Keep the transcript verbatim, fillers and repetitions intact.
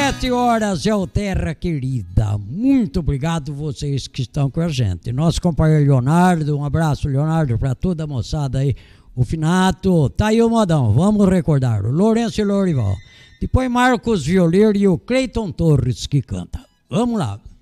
Sete horas é o Terra Querida. Muito obrigado vocês que estão com a gente. Nosso companheiro Leonardo, um abraço, Leonardo, para toda a moçada aí. O Finato, tá aí o modão, vamos recordar. O Lourenço e Lorival. Depois Marcos Violeiro e o Cleiton Torres que canta. Vamos lá.